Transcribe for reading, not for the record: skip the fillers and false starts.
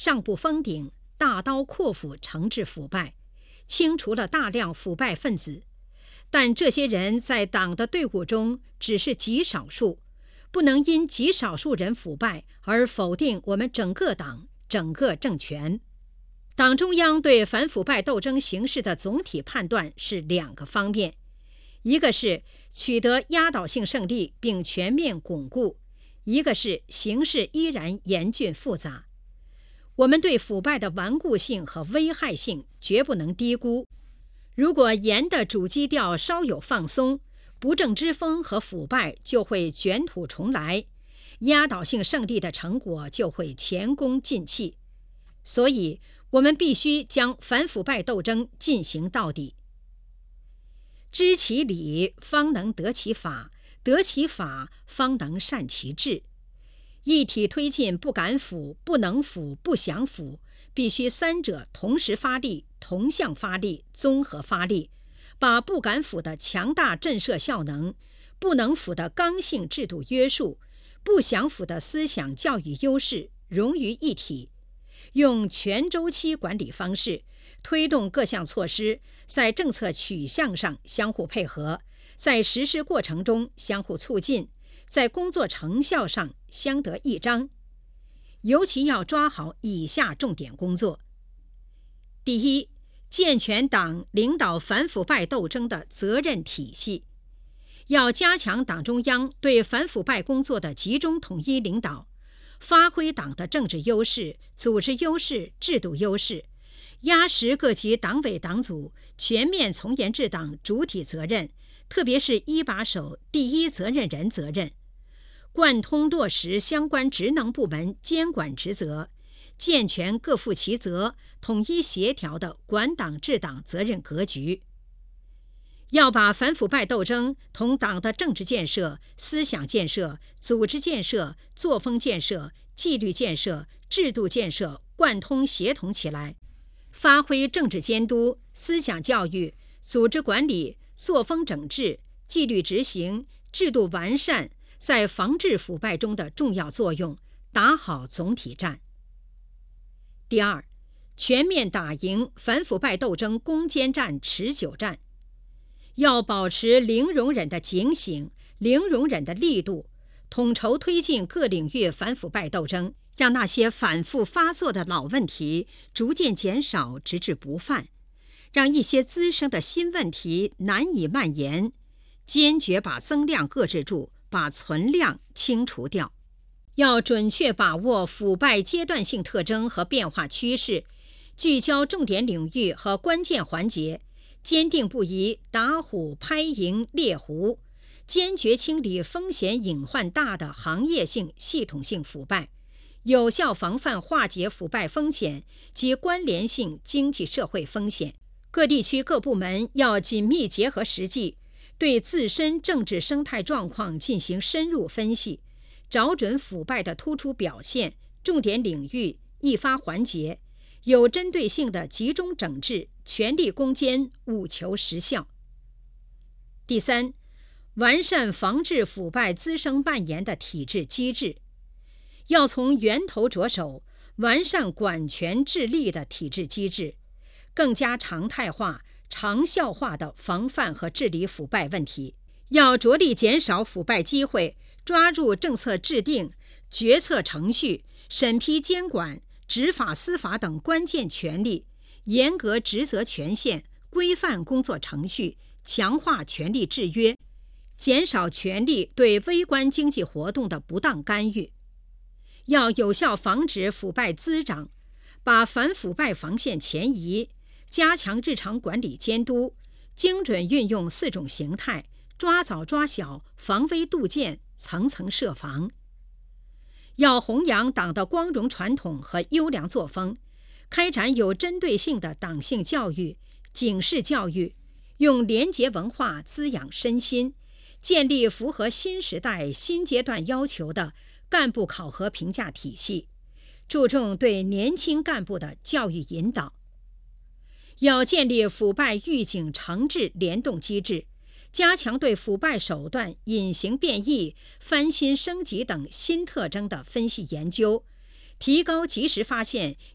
上不封顶，大刀阔斧惩治腐败，清除了大量腐败分子。但这些人在党的队伍中只是极少数，不能因极少数人腐败而否定我们整个党、整个政权。党中央对反腐败斗争形势的总体判断是2个方面，一个是取得压倒性胜利并全面巩固，一个是形势依然严峻复杂。我们对腐败的顽固性和危害性绝不能低估。如果盐的主基调稍有放松，不正之风和腐败就会卷土重来，压倒性胜利的成果就会前功尽弃。所以我们必须将反腐败斗争进行到底。知其理，方能得其法；得其法，方能善其治。一体推进不敢腐、不能腐、不想腐，必须3者同时发力、同向发力、综合发力，把不敢腐的强大震慑效能、不能腐的刚性制度约束、不想腐的思想教育优势融于一体，用全周期管理方式推动各项措施在政策取向上相互配合，在实施过程中相互促进，在工作成效上相得益彰。尤其要抓好以下重点工作：第一，健全党领导反腐败斗争的责任体系，要加强党中央对反腐败工作的集中统一领导，发挥党的政治优势、组织优势、制度优势，压实各级党委党组全面从严治党主体责任，特别是一把手第一责任人责任，贯通落实相关职能部门监管职责，健全各负其责、统一协调的管党治党责任格局。要把反腐败斗争同党的政治建设、思想建设、组织建设、作风建设、纪律建设、制度建设贯通协同起来，发挥政治监督、思想教育、组织管理、作风整治、纪律执行、制度完善在防治腐败中的重要作用，打好总体战。第二，全面打赢反腐败斗争攻坚战、持久战。要保持零容忍的警醒、零容忍的力度，统筹推进各领域反腐败斗争，让那些反复发作的老问题逐渐减少，直至不犯，让一些滋生的新问题难以蔓延，坚决把增量遏制住，把存量清除掉。要准确把握腐败阶段性特征和变化趋势，聚焦重点领域和关键环节，坚定不移打虎拍蝇猎狐，坚决清理风险隐患大的行业性、系统性腐败，有效防范化解腐败风险及关联性经济社会风险。各地区各部门要紧密结合实际，对自身政治生态状况进行深入分析，找准腐败的突出表现、重点领域、易发环节，有针对性的集中整治，全力攻坚，务求实效。第三，完善防治腐败滋生蔓延的体制机制，要从源头着手，完善管权治理的体制机制，更加常态化、长效化地防范和治理腐败问题。要着力减少腐败机会，抓住政策制定、决策程序、审批监管、执法司法等关键权力，严格职责权限，规范工作程序，强化权力制约，减少权力对微观经济活动的不当干预。要有效防止腐败滋长，把反腐败防线前移，加强日常管理监督，精准运用4种形态，抓早抓小，防微杜渐，层层设防。要弘扬党的光荣传统和优良作风，开展有针对性的党性教育、警示教育，用廉洁文化滋养身心，建立符合新时代新阶段要求的干部考核评价体系，注重对年轻干部的教育引导。要建立腐败预警惩治联动机制，加强对腐败手段、隐形变异、翻新升级等新特征的分析研究，提高及时发现